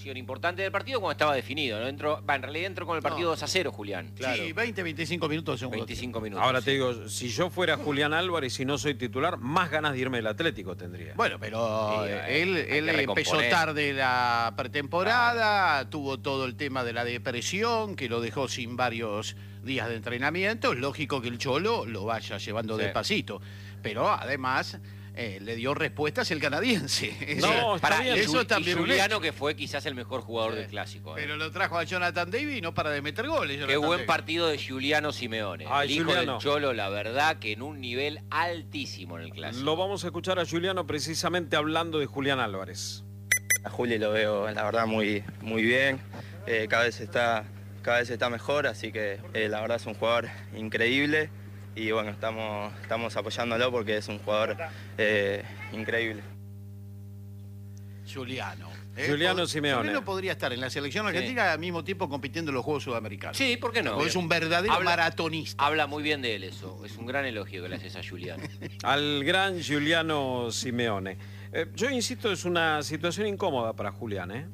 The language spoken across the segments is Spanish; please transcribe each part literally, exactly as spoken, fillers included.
porción importante del partido cuando estaba definido. ¿no? Entró, va, en realidad entró con el partido no. dos a cero, Julián. Claro. Sí, veinte, veinticinco minutos de segundo veinticinco tiempo. minutos. Ahora sí. te digo, si yo fuera Julián Álvarez y no soy titular, más ganas de irme del Atlético tendría. Bueno, pero sí, él, él empezó tarde la pretemporada, ah. tuvo todo el tema de la depresión, que lo dejó sin varios días de entrenamiento. Es lógico que el Cholo lo vaya llevando sí. despacito. Pero además... Eh, le dio respuestas el canadiense. No, para bien. eso y también Juliano, que fue quizás el mejor jugador eh, del Clásico. Eh. Pero lo trajo a Jonathan David y no para de meter goles. Jonathan Qué buen David. partido de Giuliano Simeone. Ay, el hijo Giuliano. del Cholo, la verdad, que en un nivel altísimo en el Clásico. Lo vamos a escuchar a Giuliano precisamente hablando de Julián Álvarez. A Juli lo veo, la verdad, muy, muy bien. Eh, cada vez está, cada vez está mejor, así que eh, la verdad es un jugador increíble. Y bueno, estamos, estamos apoyándolo porque es un jugador eh, increíble. Giuliano. ¿eh? Giuliano Simeone. Giuliano podría estar en la selección argentina sí. al mismo tiempo compitiendo en los Juegos Sudamericanos. Sí, ¿por qué no? Porque es un verdadero habla, maratonista. Habla muy bien de él eso. Es un gran elogio que le haces a Giuliano. Al gran Giuliano Simeone. Eh, yo insisto, es una situación incómoda para Julián, ¿eh?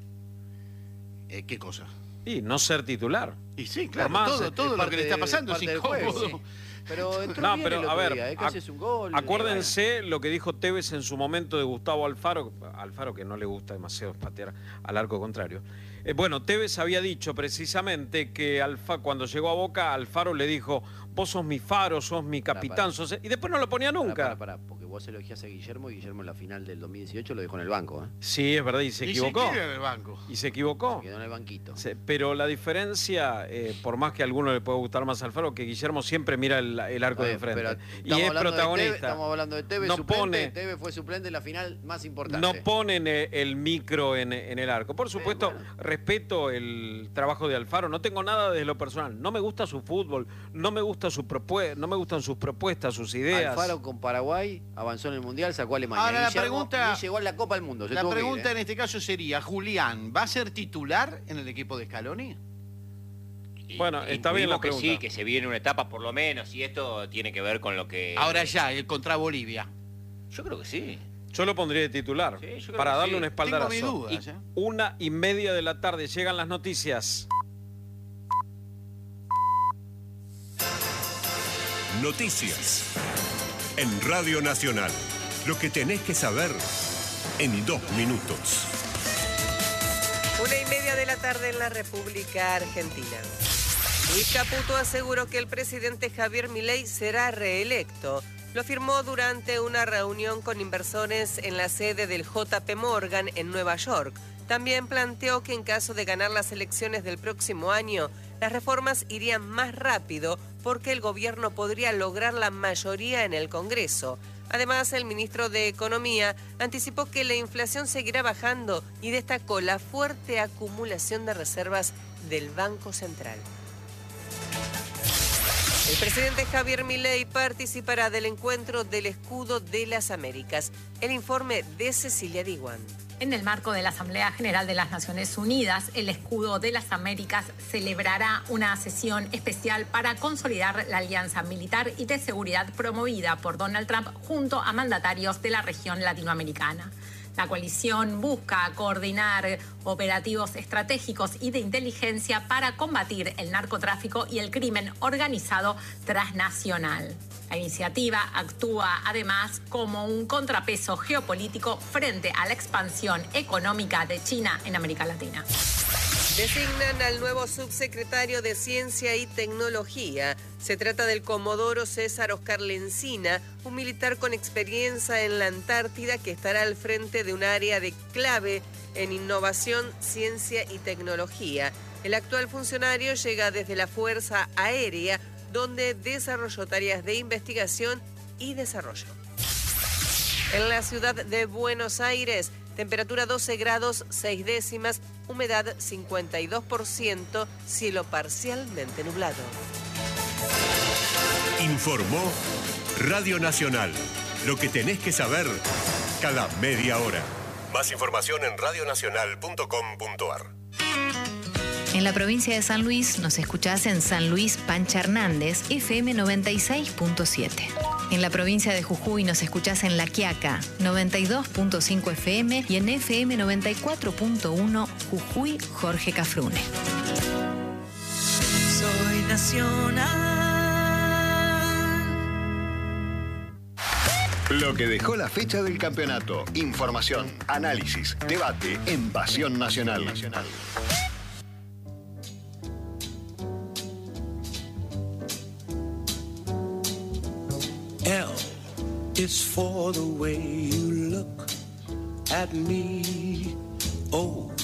eh ¿Qué cosa? Y no ser titular. Y sí, claro, más, todo, todo lo que le está pasando es incómodo. Juego, sí. Pero entró no, bien pero el otro a ver, día, ¿eh? Casi es un gol. Acuérdense lo que dijo Tevez en su momento de Gustavo Alfaro, Alfaro que no le gusta demasiado patear al arco contrario. Eh, bueno, Tevez había dicho precisamente que Alfa, cuando llegó a Boca, Alfaro le dijo, vos sos mi faro, sos mi capitán, para, para. Sos... y después no lo ponía nunca. Para, para, para, porque vos elogiás a Guillermo y Guillermo en la final del dos mil dieciocho lo dejó en el banco. ¿eh? Sí, es verdad, y se y equivocó. Se quedó en el banco. Y se equivocó. Se quedó en el banquito. Sí, pero la diferencia, eh, por más que a alguno le pueda gustar más Alfaro, que Guillermo siempre mira el, el arco ver, de frente. Y es protagonista. Teve, estamos hablando de Tevez, no suplente. Pone, Tevez fue suplente en la final más importante. No ponen el micro en, en el arco. Por supuesto, Bien, bueno. respeto el trabajo de Alfaro. No tengo nada desde lo personal. No me gusta su fútbol, no me gusta su propue no me gustan sus propuestas, sus ideas. Alfaro con Paraguay avanzó en el Mundial, sacó a Alemania. Ahora, Guillermo, la pregunta, ni llegó a la Copa del Mundo. Se la pregunta ir, ¿eh? en este caso sería, Julián, ¿va a ser titular en el equipo de Scaloni? Bueno, está bien la que pregunta. sí, que se viene una etapa por lo menos, y esto tiene que ver con lo que... Ahora ya, el contra Bolivia. Yo creo que sí. Yo lo pondría de titular, sí, para darle sí. un espaldarazo. Tengo mis dudas, y ¿eh? Una y media de la tarde, llegan las noticias. Noticias en Radio Nacional. Lo que tenés que saber en dos minutos. Una y media de la tarde en la República Argentina. Luis Caputo aseguró que el presidente Javier Milei será reelecto. Lo afirmó durante una reunión con inversores en la sede del J P Morgan en Nueva York. También planteó que en caso de ganar las elecciones del próximo año, las reformas irían más rápido porque el gobierno podría lograr la mayoría en el Congreso. Además, el ministro de Economía anticipó que la inflación seguirá bajando y destacó la fuerte acumulación de reservas del Banco Central. El presidente Javier Milei participará del encuentro del Escudo de las Américas. El informe de Cecilia Diwan. En el marco de la Asamblea General de las Naciones Unidas, el Escudo de las Américas celebrará una sesión especial para consolidar la alianza militar y de seguridad promovida por Donald Trump junto a mandatarios de la región latinoamericana. La coalición busca coordinar operativos estratégicos y de inteligencia para combatir el narcotráfico y el crimen organizado transnacional. La iniciativa actúa además como un contrapeso geopolítico frente a la expansión económica de China en América Latina. Designan al nuevo subsecretario de Ciencia y Tecnología. Se trata del comodoro César Oscar Lencina, un militar con experiencia en la Antártida que estará al frente de un área de clave en innovación, ciencia y tecnología. El actual funcionario llega desde la Fuerza Aérea, donde desarrolló tareas de investigación y desarrollo. En la ciudad de Buenos Aires, temperatura doce grados seis décimas, humedad cincuenta y dos por ciento, cielo parcialmente nublado. Informó Radio Nacional. Lo que tenés que saber cada media hora. Más información en radio nacional punto com punto ar. En la provincia de San Luis nos escuchás en San Luis Pancha Hernández, F M noventa y seis punto siete. En la provincia de Jujuy nos escuchás en La Quiaca, noventa y dos punto cinco F M y en F M noventa y cuatro punto uno Jujuy Jorge Cafrune. Soy nacional. Lo que dejó la fecha del campeonato. Información, análisis, debate en Pasión Nacional. L is for the way you look at me. O